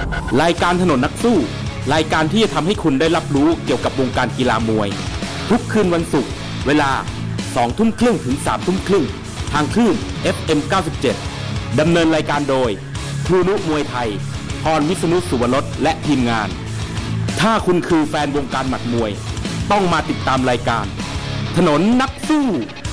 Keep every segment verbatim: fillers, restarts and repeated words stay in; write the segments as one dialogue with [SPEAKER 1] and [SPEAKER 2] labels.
[SPEAKER 1] รายการถนนนักสู้รายการที่จะทำให้คุณได้รับรู้เกี่ยวกับวงการกีฬามวยทุกคืนวันศุกร์เวลา สองทุ่มครึ่ง ถึง สามทุ่มครึ่งทางคลื่น เอฟ เอ็ม เก้าสิบเจ็ด ดำเนินรายการโดยครูนุมวยไทยพรวิษณุสุวรสและทีมงานถ้าคุณคือแฟนวงการหมัดมวยต้องมาติดตามรายการถนนนักสู้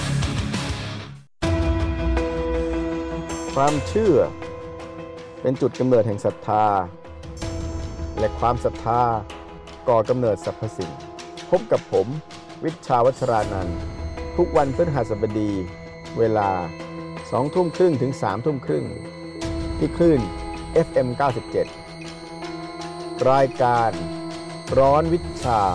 [SPEAKER 2] ความเชื่อเป็นจุดกำเนิดแห่งศรัทธาและความศรัทธาก่อกำเนิดสรรพสิ่งพบกับผมวิชชาวัชรานันท์ทุกวันพฤหัสบดีเวลา สองทุ่มครึ่ง ถึง สามทุ่มครึ่งที่คลื่น เอฟ เอ็ม เก้าสิบเจ็ด รายการร้อนวิชา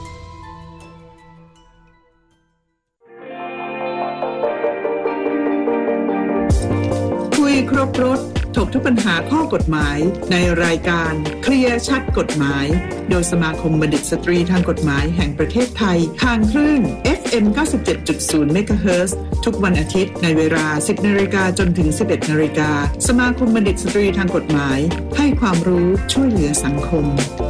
[SPEAKER 3] คุยครบรถถกทุกปัญหาข้อกฎหมายในรายการเคลียร์ชัดกฎหมายโดยสมาคมบัณฑิตสตรีทางกฎหมายแห่งประเทศไทยทางคลื่น เอฟ เอ็ม เก้าสิบเจ็ดจุดศูนย์ เมกะเฮิรตซ์ทุกวันอาทิตย์ในเวลา สิบนาฬิกา จนถึง สิบเอ็ดนาฬิกาสมาคมบัณฑิตสตรีทางกฎหมายให้ความรู้ช่วยเหลือสังคม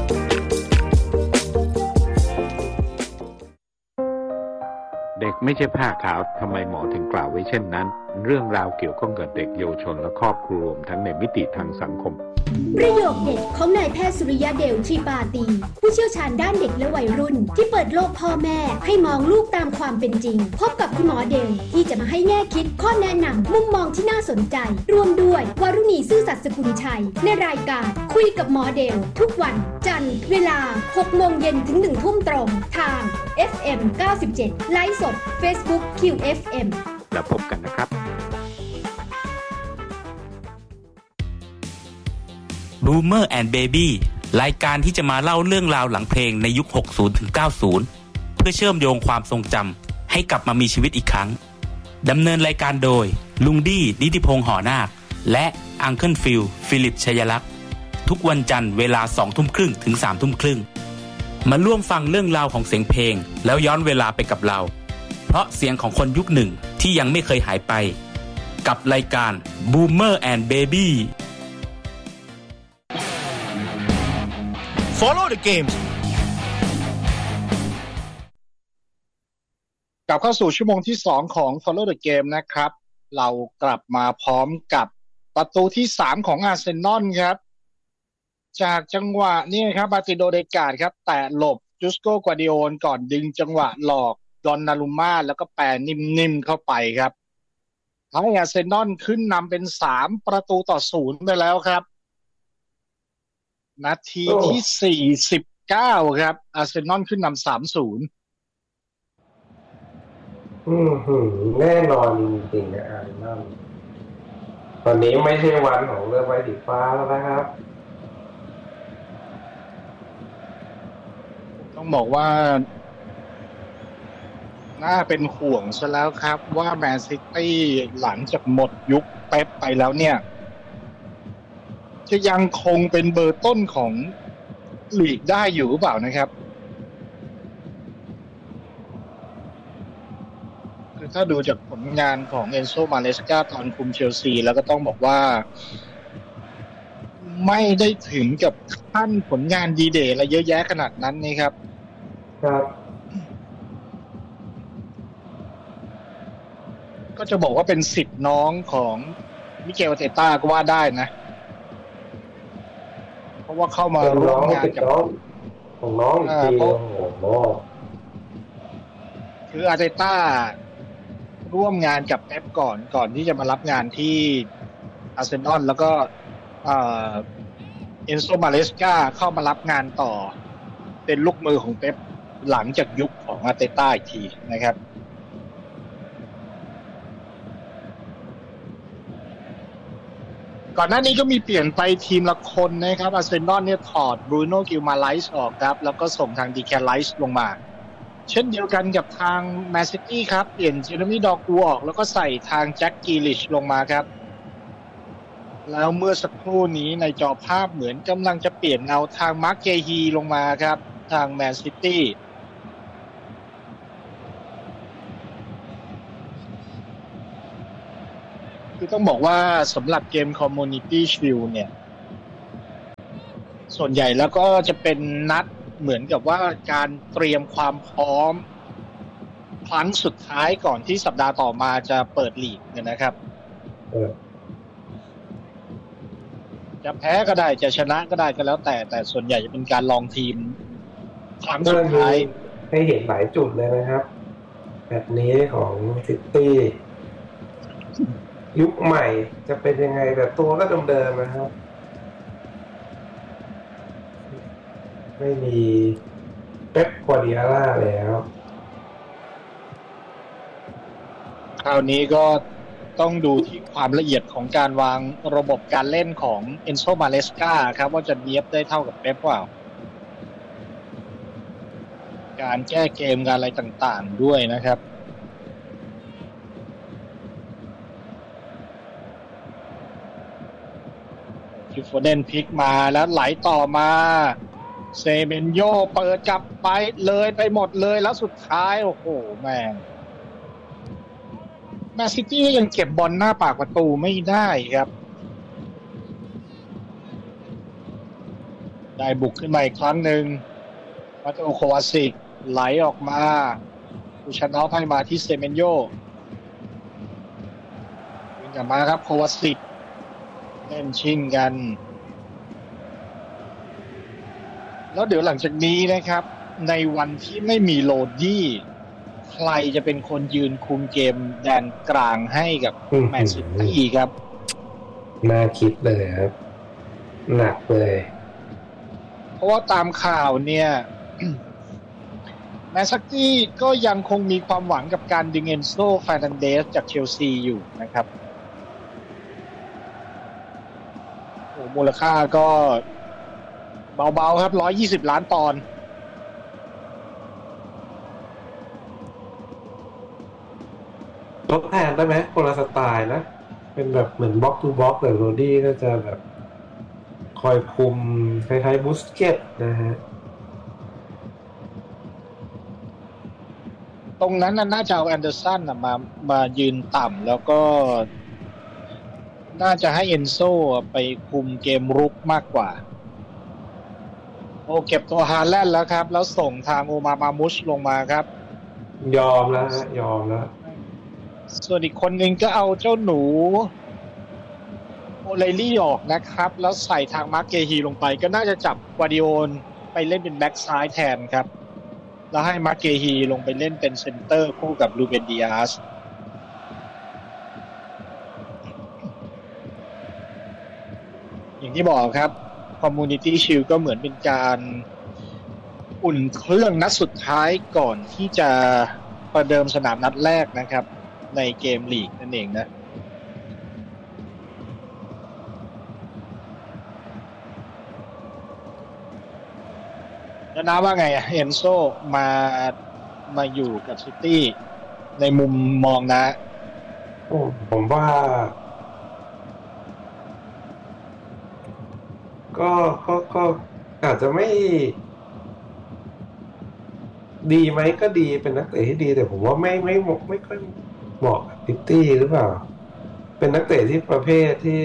[SPEAKER 4] เด็กไม่ใช่ผ้าขาวทำไมหมอถึงกล่าวไว้เช่นนั้นเรื่องราวเกี่ยวข้องกับเด็กเยาวชนและครอบครัวรวมทั้งในมิติทางสังคม
[SPEAKER 5] ประโยคเด็ดของนายแพทย์สุริยะเดลทรีปาตีผู้เชี่ยวชาญด้านเด็กและวัยรุ่นที่เปิดโลกพ่อแม่ให้มองลูกตามความเป็นจริงพบกับคุณหมอเดลที่จะมาให้แง่คิดข้อแนะนำมุมมองที่น่าสนใจรวมด้วยวรุณีซื่อสัตย์สกุลชัยในรายการคุยกับหมอเดลทุกวันจันทร์เวลา หกโมงเย็นถึง หนึ่งทุ่มตรงทาง เอฟ เอ็ม เก้าสิบเจ็ด ไลฟ์สด Facebook คิว เอฟ เอ็ม
[SPEAKER 4] แล้วพบกันนะครับ
[SPEAKER 1] Boomer and Baby รายการที่จะมาเล่าเรื่องราวหลังเพลงในยุค หกสิบ ถึง เก้าสิบ เพื่อเชื่อมโยงความทรงจำให้กลับมามีชีวิตอีกครั้งดำเนินรายการโดยลุงดี้นิติพงษ์หอนาคและอังเคิลฟิลฟิลิปชัยลักษณ์ทุกวันจันทร์เวลา สองทุ่มครึ่ง ถึง สามทุ่มครึ่งมาร่วมฟังเรื่องราวของเสียงเพลงแล้วย้อนเวลาไปกับเราเพราะเสียงของคนยุคหนึ่งที่ยังไม่เคยหายไปกับรายการ Boomer and Baby
[SPEAKER 6] Follow the games กลับเข้าสู่ชั่วโมงที่สองของ Follow the Game นะครับเรากลับมาพร้อมกับประตูที่สามของอาร์เซนอลครับจากจังหวะนี้ครับมาติโดเดกาดครับแต่หลบจูสโกกวาดิโอนก่อนดึงจังหวะหลอกดอนนารุม่าแล้วก็แปรนิ่มๆเข้าไปครับทำให้อาร์เซนอลขึ้นนำเป็นสามประตูต่อศูนย์ไปแล้วครับนาทีที่สี่สิบเก้าครับอาร์เซนอลขึ้นนำ สามศูนย์
[SPEAKER 7] อืมหือแน่นอนจริงๆนะอาร์เซนอลตอนนี้ไม่ใช่วันของเรือใบสีฟ้าแล้วนะครับ
[SPEAKER 6] ต้องบอกว่าน่าเป็นห่วงซะแล้วครับว่าแมนซิตี้หลังจากหมดยุคเป๊ปไปแล้วเนี่ยจะยังคงเป็นเบอร์ต้นของลีกได้อยู่หรือเปล่านะครับคือถ้าดูจากผลงานของเอนโซมาเลสกาตอนคุมเชลซีแล้วก็ต้องบอกว่าไม่ได้ถึงกับขั้นผลงานดีเด่นอะไรเยอะแยะขนาดนั้นนี่ครับ
[SPEAKER 7] ครับ
[SPEAKER 6] ก็จะบอกว่าเป็นศิษย์น้องของมิเกล อาร์เตต้าก็ว่าได้นะเพราะว่าเข้ามาร่วมงานกับ
[SPEAKER 7] ของน้องอีกทีโอ้โห
[SPEAKER 6] คืออาร์เตต้าร่วมงานกับเป๊ปก่อนก่อนที่จะมารับงานที่อาร์เซนอลแล้วก็เอ่อเอนโซมาเลสกาเข้ามารับงานต่อเป็นลูกมือของเป๊ปหลังจากยุคของอาร์เตต้าอีกทีนะครับก่อนหน้านี้ก็มีเปลี่ยนไปทีมละคนนะครับอาร์เซนอลเนี่ยถอดบรูโน่กิลมาไลส์ออกครับแล้วก็ส่งทางดีแคลไลส์ลงมาเช่นเดียวกันกับทางแมนซิตี้ครับเปลี่ยนเจเรมี่ดอกูออกแล้วก็ใส่ทางแจ็คกีลิชลงมาครับแล้วเมื่อสักครู่นี้ในจอภาพเหมือนกำลังจะเปลี่ยนเอาทางมาร์คเกฮีลงมาครับทางแมนซิตี้คือต้องบอกว่าสำหรับเกม Community Shield เนี่ยส่วนใหญ่แล้วก็จะเป็นนัดเหมือนกับว่าการเตรียมความพร้อมครั้งสุดท้ายก่อนที่สัปดาห์ต่อมาจะเปิดลีกเนี่ยนะครับ
[SPEAKER 7] เออ
[SPEAKER 6] จะแพ้ก็ได้จะชนะก็ได้ก็แล้วแต่แต่ส่วนใหญ่จะเป็นการลองทีมครั้งสุดท้าย
[SPEAKER 7] ให้เห็นหลายจุดเลยนะครับแบบนี้ของซิตี้ยุคใหม่จะเป็นยังไงแต่ตัวก็เดิมๆนะครับไม่มีเป๊ป กัวร์ดิโอล่าแล้ว
[SPEAKER 6] คราวนี้ก็ต้องดูที่ความละเอียดของการวางระบบการเล่นของเอนโซ มาเลสกาครับว่าจะเนียบได้เท่ากับเป๊ปเปล่าการแก้เกมการอะไรต่างๆด้วยนะครับคิฟโฟเดนพลิกมาแล้วไหลต่อมาเซเมนโยเปิดกลับไปเลยไปหมดเลยแล้วสุดท้ายโอ้โหแม่งแมนซิตี้ยังเก็บบอลหน้าปากประตูไม่ได้ครับได้บุกขึ้นมาอีกครั้งหนึ่งมาโตโควาซิกไหลออกมาอูชานอฟให้มาที่เซเมนโยวิ่งกลับมาครับโควาซิกเล่นชิงกันแล้วเดี๋ยวหลังจากนี้นะครับในวันที่ไม่มีโรดี้ใครจะเป็นคนยืนคุมเกมแดนกลางให้กับแมนซิตี้ครับ
[SPEAKER 7] น่าคิดเลยครับหนักเลย
[SPEAKER 6] เพราะว่าตามข่าวเนี่ย แมนซิตี้ก็ยังคงมีความหวังกับการดึงเอนโซ ฟาร์นันเดสจากเชลซีอยู่นะครับโอ้มูลค่าก็เบาๆครับหนึ่งร้อยยี่สิบล้านปอนด์
[SPEAKER 7] ทดแทนได้ไหมคนละสไตล์นะเป็นแบบเหมือนบล็อกทูบล็อกแต่โรดี้ก็จะแบบคอยคุมคล้ายๆบูสเกตนะฮะ
[SPEAKER 6] ตรงนั้นน่าจะเอาแอนเดอร์สันมามายืนต่ำแล้วก็น่าจะให้เอนโซไปคุมเกมรุกมากกว่าโอ้เก็บตัวฮาแลนด์แล้วครับแล้วส่งทางโอมามามุชลงมาครับ
[SPEAKER 7] ยอมแล้วฮะยอมแล้ว
[SPEAKER 6] ส่วนอีกคนนึงก็เอาเจ้าหนูโอไลลี่ออกนะครับแล้วใส่ทางมาร์คเกฮีลงไปก็น่าจะจับวาดิโอนไปเล่นเป็นแบ็กซ้ายแทนครับแล้วให้มาร์คเกฮีลงไปเล่นเป็นเซนเตอร์คู่กับลูเบนดิอาสอย่างที่บอกครับCommunity Shield ก็เหมือนเป็นการอุ่นเครื่องนัดสุดท้ายก่อนที่จะประเดิมสนามนัดแรกนะครับในเกมลีกนั่นเองนะแล้วน้าว่าไงอ่ะเอนโซมามาอยู่กับซิตี้ในมุมมองนะ
[SPEAKER 7] โอ้ผมว่าก็ก็ก็อาจจะไม่ดีไหมก็ดีเป็นนักเตะที่ดีแต่ผมว่าไม่ไม่ไม่ค่อยเหมาะกับซิตี้หรือเปล่าเป็นนักเตะที่ประเภทที่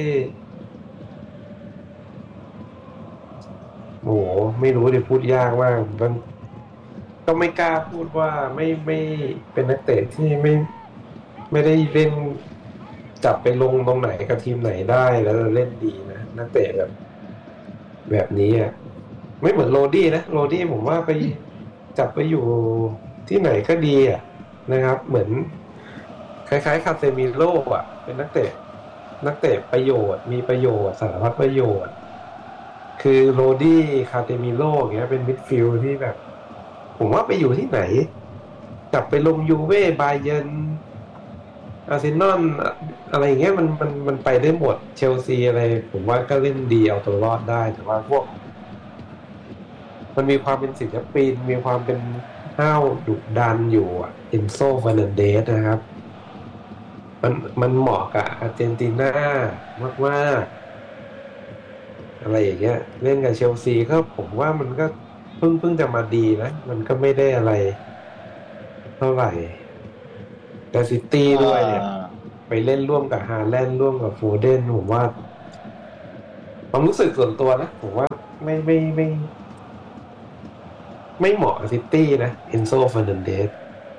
[SPEAKER 7] โอ้โหไม่รู้ดิพูดยากมากมันก็ไม่กล้าพูดว่าไม่ไม่เป็นนักเตะที่ไม่ไม่ได้เล่นจับไปลงตรงไหนกับทีมไหนได้แล้วเล่นดีนะนักเตะแบบแบบนี้อ่ะไม่เหมือนโรดี้นะโรดี้ผมว่าไปจับไปอยู่ที่ไหนก็ดีอ่ะนะครับเหมือนคล้ายๆคาเซมิโร่อ่ะเป็นนักเตะนักเตะประโยชน์มีประโยชน์สารพัดประโยชน์คือโรดี้คาเซมิโร่อย่างเงี้ยเป็นมิดฟิลด์ที่แบบผมว่าไปอยู่ที่ไหนจับไปลงยูเว่บาเยิร์นอาร์เซนอลอะไรอย่างเงี้ยมันมันมันไปได้หมดเชลซีอะไรผมว่าก็เล่นดีเอาตัวรอดได้แต่ว่าพวกมันมีความเป็นศิลปินมีความเป็นห้าวดุดันอยู่อ่ะเอนโซ ฟาร์นันเดสนะครับมันมันเหมาะกับอาร์เจนตินามากๆอะไรอย่างเงี้ยเล่นกับเชลซีก็ผมว่ามันก็เพิ่งเพิ่งจะมาดีนะมันก็ไม่ได้อะไรเท่าไหร่แต่ซิตี้ด้วยเนี่ยไปเล่นร่วมกับฮาแลนด์ร่วมกับโฟเดนผมว่าความรู้สึกส่วนตัวนะผมว่าไม่ไม่ไม่ไม่เหมาะกับซิตี้นะเอนโซ เฟอร์นันเดส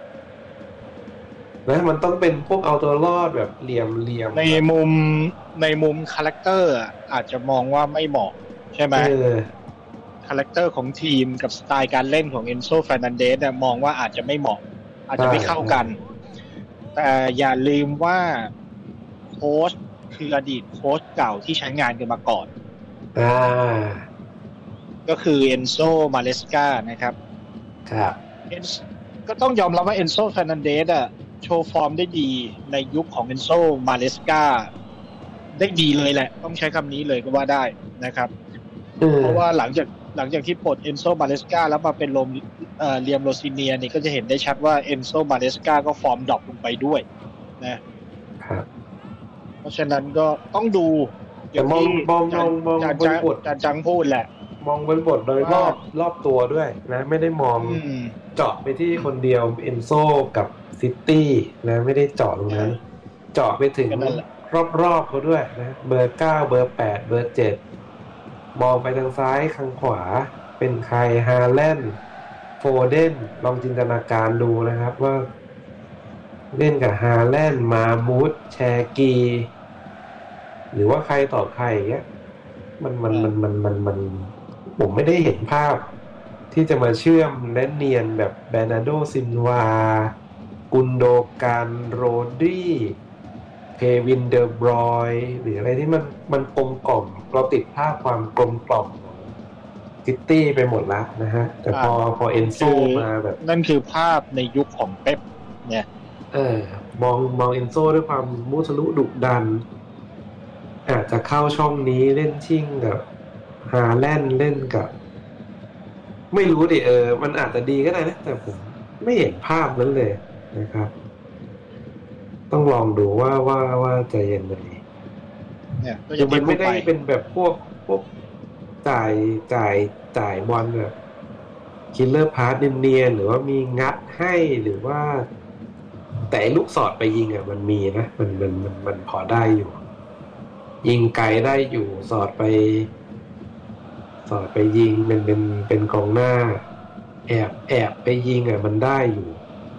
[SPEAKER 7] นะมันต้องเป็นพวกเอาตัวรอดแบบเหลี่ยมเหลี่ยม
[SPEAKER 6] ในมุมในมุมคาแรคเตอร์อาจจะมองว่าไม่เหมาะใช่ไหมคาแรคเตอร์ของทีมกับสไตล์การเล่นของเอนโซ เฟอร์นันเดสมองว่าอาจจะไม่เหมาะอาจจะไม่เข้ากันแต่อย่าลืมว่าโค้ชคืออดีตโค้ชเก่าที่ใช้งานกันมาก่อน
[SPEAKER 7] อ่า
[SPEAKER 6] ก็คือเอนโซ มาเลสกานะครับ
[SPEAKER 7] ครับ
[SPEAKER 6] ก็ต้องยอมรับว่าเอนโซ เฟอร์นันเดสอ่ะโชว์ฟอร์มได้ดีในยุคของเอนโซ มาเลสกาได้ดีเลยแหละต้องใช้คำนี้เลยก็ว่าได้นะครับเพราะว่าหลังจากหลังจากที่ปลดเอนโซ มาเลสกาแล้วมาเป็นโรมเอ่อเลียมโรซิเนียนี่ก็จะเห็นได้ชัดว่าเอนโซ มาเลสกาก็ฟอร์มดรอปลงไปด้วยนะครับเพราะฉะนั้นก็ต้องดู
[SPEAKER 7] อย่างที่มองมองมองบริบท
[SPEAKER 6] อาจารย์จังพูดแหละ
[SPEAKER 7] มองบริบทโดยรอบรอบตัวด้วยนะไม่ได้มองเจาะไปที่คนเดียวเอนโซกับซิตี้นะไม่ได้เจาะตรงนั้นเจาะไปถึงรอบๆเขาด้วยนะเบอร์เก้าเบอร์แปดเบอร์เจ็ดมองไปทางซ้ายทางขวาเป็นใครฮาแลนด์โฟเดนลองจินตนาการดูนะครับว่าเล่นกับฮาแลนด์มามูดแชกีหรือว่าใครต่อใครอย่างเงี้ยมันมันมันมันมันมันผมไม่ได้เห็นภาพที่จะมาเชื่อมและเนียนแบบเบร์นาร์โดซิลวากุนโดการโรดรีเพวินเดอร์บรอยหรืออะไรที่มันมันกลมกล่อมเราติดภาพความกลมกล่อมของซิตี้ไปหมดแล้วนะฮะแต่พอพอเอนโซมาแบบ
[SPEAKER 6] นั่นคือภาพในยุคของเป๊ปเนี่ย
[SPEAKER 7] เออมองมองเอนโซด้วยความมุทะลุดุดันอาจจะเข้าช่องนี้เล่นชิ่งกับฮาแลนด์เล่นกับไม่รู้ดิเออมันอาจจะดีก็ได้นะแต่ผมไม่เห็นภาพนั้นเลยนะครับต้องลองดูว่าว่าว่าจะยังไง
[SPEAKER 6] เนี่ย
[SPEAKER 7] มันไม่ได้เป็นแบบพวกพวกจ่ายจ่ายจ่ายบอลแบบคิลเลอร์พาสเนียนๆหรือว่ามีงัดให้หรือว่าแต่ลูกสอดไปยิงอ่ะมันมีนะมันมันมันมันพอได้อยู่ยิงไกลได้อยู่สอดไปสอดไปยิงเป็นเป็นเป็นกองหน้าแอบแอบไปยิงอ่ะมันได้อยู่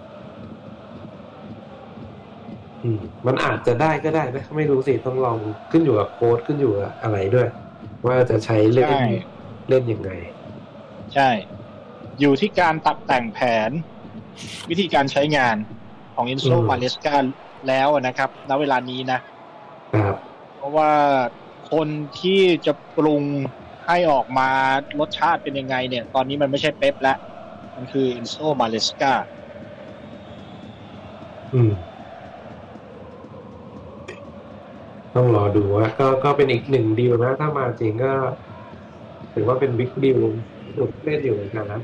[SPEAKER 7] อืมมันอาจจะได้ก็ได้นะไม่รู้สิต้องลองขึ้นอยู่กับโค้ชขึ้นอยู่กับอะไรด้วยว่าจะใช้เล่นเล่นยังไง
[SPEAKER 6] ใช่อยู่ที่การตัดแต่งแผนวิธีการใช้งานของเอนโซ มาเลสกาแล้วนะครับณเวลานี้นะครับเพราะว่าคนที่จะปรุงให้ออกมารสชาติเป็นยังไงเนี่ยตอนนี้มันไม่ใช่เป๊ปแล้วมันคือเอนโซ มาเลสกา
[SPEAKER 7] อืมต้องรอดูว่าก็ก็เป็นอีกหนึ่งดีลนะถ้ามาจริงก็ถือว่าเป็นบิ๊กดีลเล่นอยู่เหมือนกันนะ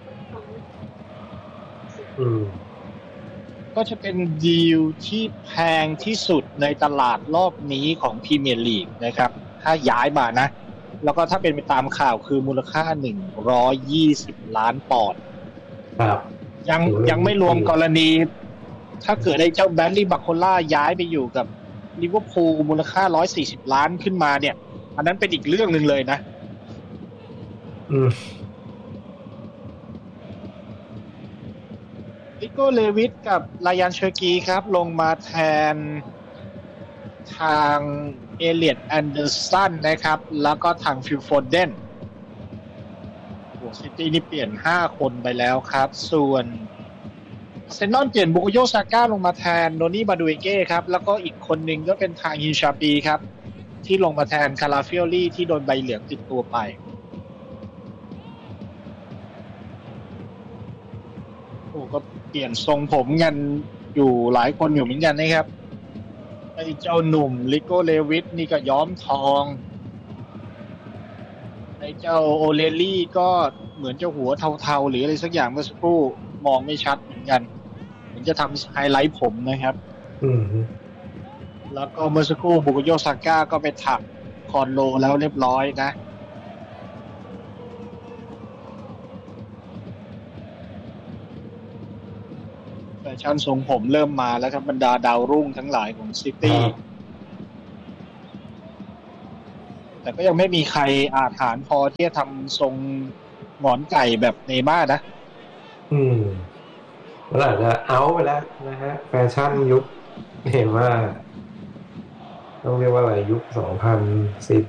[SPEAKER 7] อืม
[SPEAKER 6] ก็จะเป็นดีลที่แพงที่สุดในตลาดรอบนี้ของพรีเมียร์ลีกนะครับถ้าย้ายมานะแล้วก็ถ้าเป็นไปตามข่าวคือมูลค่าหนึ่งร้อยยี่สิบล้านปอนด์
[SPEAKER 7] ครับ
[SPEAKER 6] ยังยังไม่รวมกรณีถ้าเกิดไอ้เจ้าแบรนลี่บัคโคล่าย้ายไปอยู่กับลิเวอร์พูลมูลค่าหนึ่งร้อยสี่สิบล้านขึ้นมาเนี่ยอันนั้นเป็นอีกเรื่องนึงเลยนะ
[SPEAKER 7] อืม
[SPEAKER 6] ลิโก้เลวิสกับรยันเชอร์กีครับลงมาแทนทางเอเลียตแอนเดอร์สันนะครับแล้วก็ทางฟิลโฟเดนโอ้ซิตี้นี่เปลี่ยนห้าคนไปแล้วครับส่วนเซนนอนเปลี่ยนบุโกโยซาก้าลงมาแทนโนนี่มาดูเอเก้ครับแล้วก็อีกคนนึงก็เป็นทางฮิชาปีครับที่ลงมาแทนคาราฟิโอลี่ที่โดนใบเหลืองติดตัวไปโอ้ก็เปลี่ยนทรงผมกันอยู่หลายคนอยู่เหมือนกันนะครับไอ้เจ้าหนุ่มลิโก้เลวิสนี่ก็ย้อมทองไอ้เจ้าโอเลลี่ก็เหมือนเจ้าหัวเทาๆหรืออะไรสักอย่างเมื่อสักครู่มองไม่ชัดเหมือนกันเหมือนจะทำไฮไลท์ผมนะครับ
[SPEAKER 7] อืม
[SPEAKER 6] แล้วก็เมื่อสักครู่บุโกโยซาก้าก็ไปถักคอนโลแล้วเรียบร้อยนะแฟชั่นทรงผมเริ่มมาแล้วครับบรรดาดาวรุ่งทั้งหลายของซิตี้แต่ก็ยังไม่มีใครอาถรรพ์พอที่จะทำทรงหงอนไก่แบบเนม่านะ
[SPEAKER 7] อืมมันอาจจะเอาไปแล้วนะฮะแฟชั่นยุคเนม่าต้องเรียกว่าอะไรยุคสองพันสิบ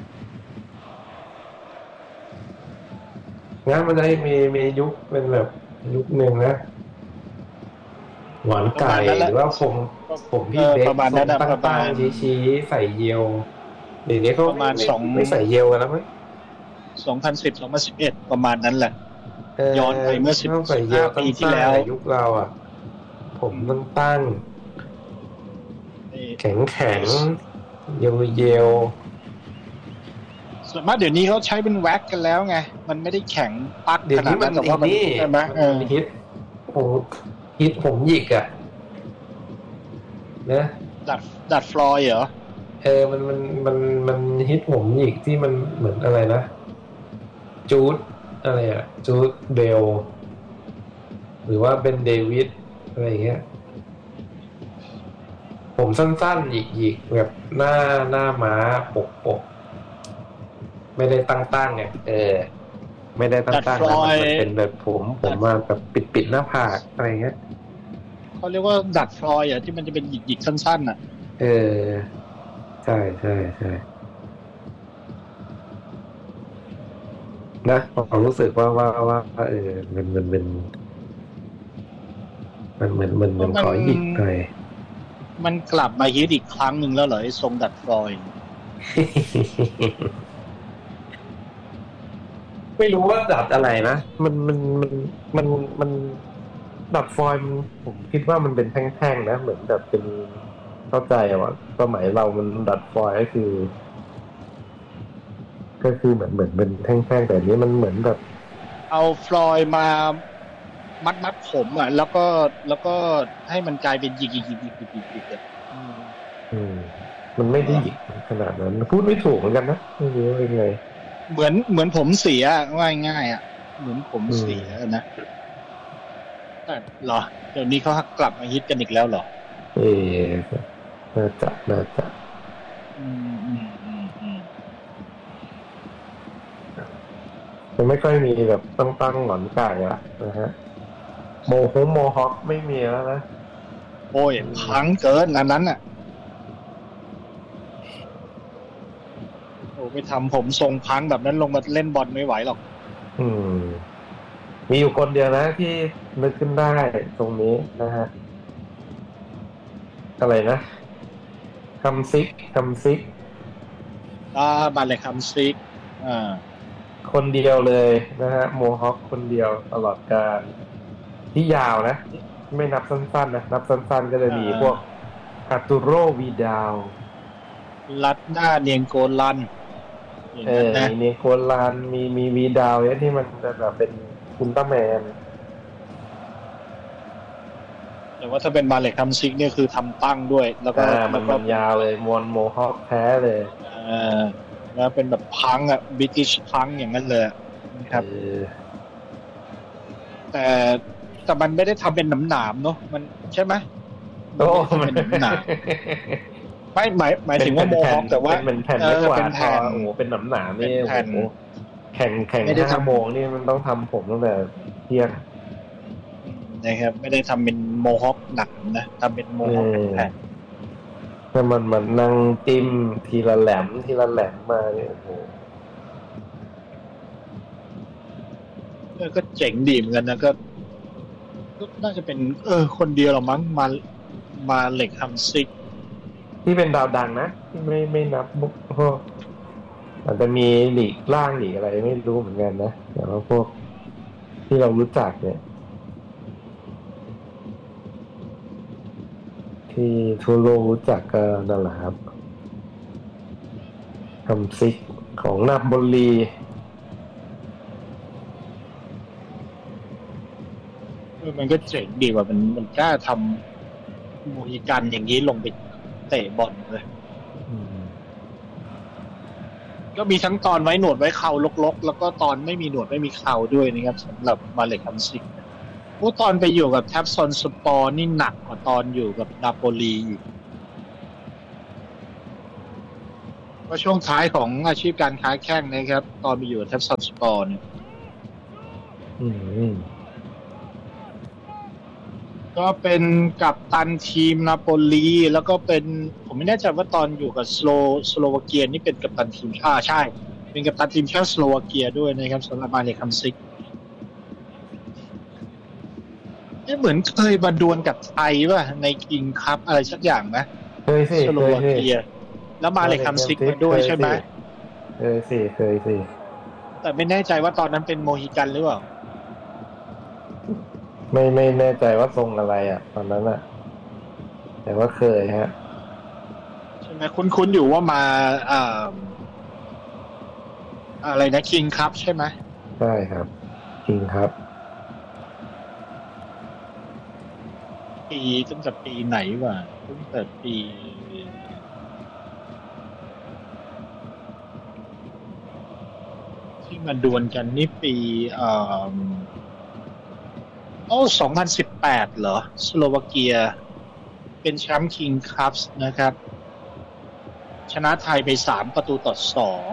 [SPEAKER 7] งั้นมันได้มีมียุคเป็นแบบยุคหนึ่งนะหวานไก่หรือว่าผมผมพี่เด็กตั้งๆชี้ๆใส่เยลเดี๋ยวนี้เขาประมาณสองไม่ใส่เยลกันแล้วมั้ย
[SPEAKER 6] สองพันสิบ สองพันสิบเอ็ดประมาณนั้นแหละย้อนไปเมื่อสิบห้าปีที่แล้ว
[SPEAKER 7] ยุคเราอ่ะผมตั้งๆแข็งๆเยลๆ
[SPEAKER 6] ส่วนมากเดี๋ยวนี้เขาใช้เป็นแว็กกันแล้วไงมันไม่ได้แข็งปักขนาดนั้นแต่ว่ามันใช่มั้ยเออ
[SPEAKER 7] ฮิตโอ้ฮิตผมหยิกอ่ะนะ
[SPEAKER 6] ดัดดัดฟลอยเหรอ
[SPEAKER 7] เออมันมันมันมันฮิตผมหยิกที่มันเหมือนอะไรนะจูดอะไรอ่ะจูดเบลหรือว่าเป็นเดวิดอะไรอย่างเงี้ยผมสั้นๆหยิกๆแบบหน้าหน้าม้าปกๆไม่ได้ตั้งๆไงเออไม่ได้ตั้งๆมันเป็นแบบผมผมมาแบบปิดๆหน้าผากอะไรเงี้ย
[SPEAKER 6] เขาเรียกว่าดัดฟลอยอ่ะที่มันจะเป็นหยิกๆสั้นๆอ่ะ
[SPEAKER 7] เออใช่ใช่ใช่นะผมรู้สึกว่าว่าว่าเออมันมันเป็นมันเหมือนมันมันขอหยิกหน่อย
[SPEAKER 6] มันกลับมาฮิตอีกครั้งหนึ่งแล้วเหรอไอ้ทรงดัดฟลอย
[SPEAKER 7] ไม่รู้ว่าดัดอะไรนะมันมันมันมันมันดัดฟอยล์ผมคิดว่ามันเป็นแท่งๆนะเหมือนแบบเป็นเข้าใจว่าสมัยเรามันดัดฟอยล์ก็คือก็คือเหมือนเหมือนเป็นแท่งๆแต่นี้มันเหมือนแบบ
[SPEAKER 6] เอาฟลอยมามัดมัดผมอ่ะแล้วก็แล้วก็ให้มันกลายเป็นหยิกๆๆๆๆ
[SPEAKER 7] อืมมันไม่ได้หยิกขนาดนั้นพูดไม่ถูกเหมือนกันนะไม่รู้ว่ายังไง
[SPEAKER 6] เหมือนเหมือนผมเสียว่าง่ายๆอ่ะเหมือนผมเสียนะแต่เหรอเดี๋ยวนี้เขากลับมาฮิตกันอีกแล้วเหรอ
[SPEAKER 7] เออน่าจะน่าจะ
[SPEAKER 6] อืมอืมอืมอืม
[SPEAKER 7] มันไม่ค่อยมีแบบตั้งๆหงอนกลางละนะฮะโมโหโมฮอคไม่มีแล้วนะ
[SPEAKER 6] โอ้ยพังเกินอันนั้นอ่ะโอ้ไปทำผมทรงพังแบบนั้นลงมาเล่นบอลไม่ไหวหรอก
[SPEAKER 7] อืมมีอยู่คนเดียวนะที่นึกขึ้นได้ตรงนี้นะฮะอะไรนะคัมซิกคัมซิก
[SPEAKER 6] อ่าบาเลยคัมซิกอ่า
[SPEAKER 7] คนเดียวเลยนะฮะโมฮอคคนเดียวตลอดกาลที่ยาวนะไม่นับสั้นๆนะนับสั้นๆก็จะมีพวกอาร์ตูโรวีดาล
[SPEAKER 6] ลัดหน้าเนียงโกลัน
[SPEAKER 7] เออมีเนียงโกลันมีมีวีดาลเนี่ยที่มันจะแบบเป็นอุลตร้าแมน
[SPEAKER 6] แต่ว่าถ้าเป็นบาเล็กคัมซิกเนี่ยคือทำตั้งด้วยแล้วก็
[SPEAKER 7] มันมันยาวเลยมวนโมฮอคแท้เลย
[SPEAKER 6] อ่าแล้วเป็นแบบพังอ่ะบริติชพังอย่างนั้นเลยนะครับแต่แต่มันไม่ได้ทำเป็นหนามๆเนาะมันใช่ไหม
[SPEAKER 7] โอ้มัน
[SPEAKER 6] เป็นหนามไม่หมายหมายถึงว่าโมฮอคแต่ว่า
[SPEAKER 7] เป็นแผ่นไม่กวาดโอ้โหเป็นหนามๆนี่โอ้โหแข่งแข่งห้าโมงนี่มันต้องทำผมตั้งแต่เที่ยง
[SPEAKER 6] นะครับไม่ได้ทำเป็นโมฮอคหนักนะทำเป็นโมฮอคแผ่น
[SPEAKER 7] ถ้ามันมันนั่งจิ้มทีละแหลมทีละแหลมมาเนี่ยโอ้โห
[SPEAKER 6] ก็เจ๋งดีเหมือนกันนะก็ก็น่าจะเป็นเออคนเดียวหรอมั้งมามาเหล็กฮัมซิก
[SPEAKER 7] ที่เป็นดาวดังนะที่ไม่ไม่นับพวกอาจจะมีหลีกล่างหลีกอะไรไม่รู้เหมือนกันนะแต่ว่าพวกที่เรารู้จักเนี่ยที่ทั่วโลกรู้จักก็นั่นแหละครับฮัมซิกของนาโปลี
[SPEAKER 6] มันก็เจ๋งดีว่ามันมันกล้าทำโมฮิกันอย่างนี้ลงไปเตะบอลเลยก็มีทั้งตอนไว้หนวดไว้เข่าลกๆแล้วก็ตอนไม่มีหนวดไม่มีเข่าด้วยนะครับสำหรับมาเล็กฮัมซิกพวกตอนไปอยู่กับแทปซอนสปอร์นี่หนักกว่าตอนอยู่กับนาโปลีอีกว่าช่วงท้ายของอาชีพการค้าแข้งนะครับตอนไปอยู่แทปซันสปอร์เนี่ย
[SPEAKER 7] อืม
[SPEAKER 6] ก็เป็นกัปตันทีมนาโปลีแล้วก็เป็นผมไม่แน่ใจว่าตอนอยู่กับสโลสโลวาเกียนี่เป็นกัปตันทีมชาติใช่เป็นกัปตันทีมชาติสโลวาเกียด้วยนะครับสำหรับมาเลคัมซิกนี่เหมือนเคยมาดวลกับไทยป่ะในคิงคัพอะไรสักอย่างนะ
[SPEAKER 7] เคยสิ
[SPEAKER 6] สโลวาเกียแล้วมาเลคัมซิกมาด้วยใช่ไหม
[SPEAKER 7] เคยสิเคยสิ
[SPEAKER 6] แต่ไม่แน่ใจว่าตอนนั้นเป็นโมฮิกันหรือเปล่า
[SPEAKER 7] ไม่ไม่แน่ใจว่าทรงอะไรอ่ะตอนนั้นอ่ะแต่ว่าเคยฮะ
[SPEAKER 6] ใช่ไหมคุ้นๆอยู่ว่ามาอ่าอะไรนะคิงคัพใช่ไหม
[SPEAKER 7] ใช่ครับคิงคัพ
[SPEAKER 6] ปีตั้งแต่ปีไหนวะตั้งแต่ปีที่มาดวลกันนี่ปีอ่าโอ้สองพันสิบแปดเหรอสโลวาเกียเป็นแชมป์คิงคัพนะครับชนะไทยไปสามประตูต่อสอง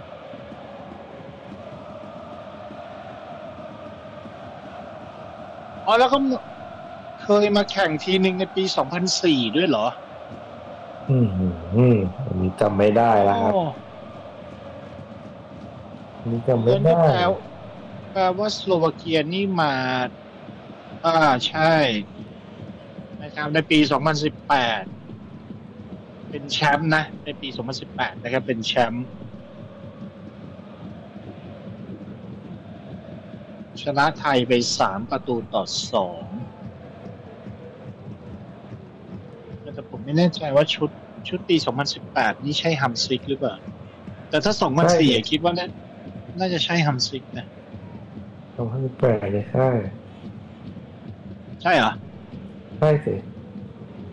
[SPEAKER 6] อ๋อแล้วก็เคยมาแข่งทีนึงในปีสองพันสี่ด้วยเหรอ
[SPEAKER 7] อืมอืมอันนี้จำไม่ได้แล้วครับอันนี้จำไม่ได้
[SPEAKER 6] แปลว่าสโลวาเกียนี่มาอ่าใช่นะครับในปีสองพันสิบแปดเป็นแชมป์นะในปีสองพันสิบแปดนะครับเป็นแชมป์ชนะไทยไปสามประตูต่อสองแต่ผมไม่แน่ใจว่าชุดชุดปีสองพันสิบแปดนี่ใช่ฮัมซิกหรือเปล่าแต่ถ้าสองพันสี่คิดว่าน่าจะใช่ฮัมซิกนะ
[SPEAKER 7] สองพันสิบแปดเนี่ยใช่
[SPEAKER 6] ใช่เหรอ
[SPEAKER 7] ใช่สิ